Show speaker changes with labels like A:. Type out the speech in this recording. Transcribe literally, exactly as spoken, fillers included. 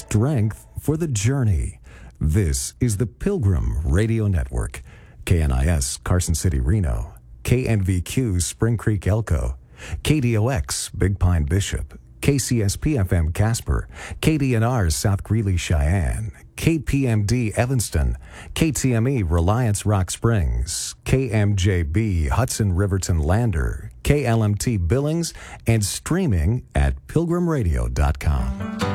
A: strength for the journey. This is the Pilgrim Radio Network. K N I S Carson City, Reno. K N V Q Spring Creek, Elko. K D O X Big Pine, Bishop. K C S P F M Casper. K D N R South Greeley, Cheyenne. K P M D Evanston. K T M E Reliance Rock Springs. K M J B Hudson Riverton Lander. K L M T Billings, and streaming at pilgrim radio dot com.